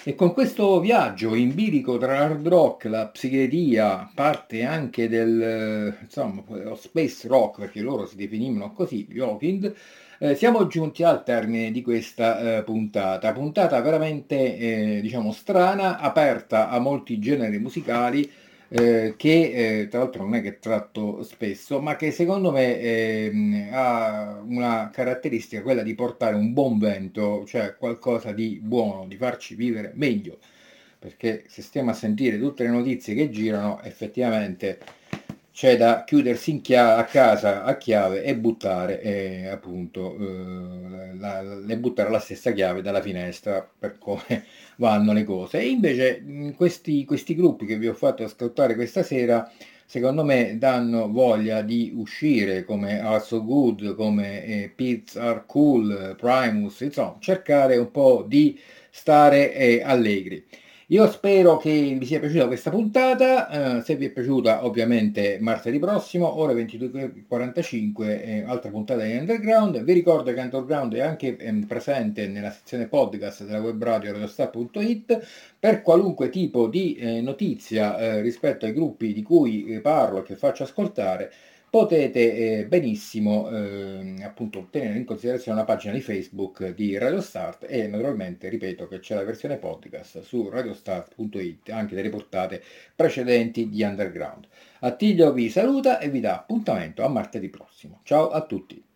E con questo viaggio in bilico tra l'hard rock, la psichedelia, parte anche del, insomma, lo space rock, perché loro si definivano così, gli Hawking, siamo giunti al termine di questa puntata veramente, diciamo, strana, aperta a molti generi musicali, che tra l'altro non è che tratto spesso, ma che secondo me ha una caratteristica, quella di portare un buon vento, cioè qualcosa di buono, di farci vivere meglio, perché se stiamo a sentire tutte le notizie che girano, effettivamente c'è da chiudersi a casa a chiave e buttare, appunto, e buttare la stessa chiave dalla finestra per come vanno le cose. E invece questi gruppi che vi ho fatto ascoltare questa sera, secondo me danno voglia di uscire, come Are So Good, come Pits Are Cool, Primus, insomma, cercare un po' di stare allegri. Io spero che vi sia piaciuta questa puntata, se vi è piaciuta ovviamente martedì prossimo, ore 22.45, altra puntata di Underground. Vi ricordo che Underground è anche presente nella sezione podcast della web radio radiostar.it per qualunque tipo di notizia rispetto ai gruppi di cui parlo e che faccio ascoltare. Potete benissimo appunto tenere in considerazione la pagina di Facebook di Radio Start e naturalmente ripeto che c'è la versione podcast su radiostart.it anche delle portate precedenti di Underground. Attilio vi saluta e vi dà appuntamento a martedì prossimo. Ciao a tutti!